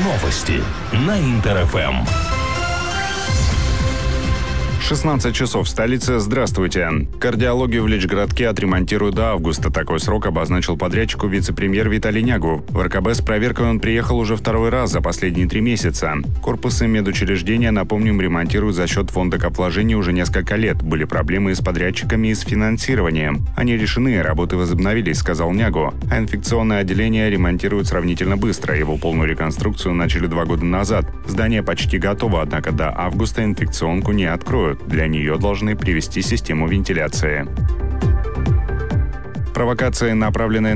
Новости на Интер-ФМ. 16 часов в столице. Здравствуйте. Кардиологию в Личградке отремонтируют до августа. Такой срок обозначил подрядчику вице-премьер Виталий Нягу. В РКБ с проверкой он приехал уже второй раз за последние 3 месяца. Корпусы медучреждения, напомним, ремонтируют за счет фонда капвложений уже несколько лет. Были проблемы и с подрядчиками, и с финансированием. Они решены, работы возобновились, сказал Нягу. А инфекционное отделение ремонтируют сравнительно быстро. Его полную реконструкцию начали 2 года назад. Здание почти готово, однако до августа инфекционку не откроют. Для нее должны привести систему вентиляции. Провокации, направленные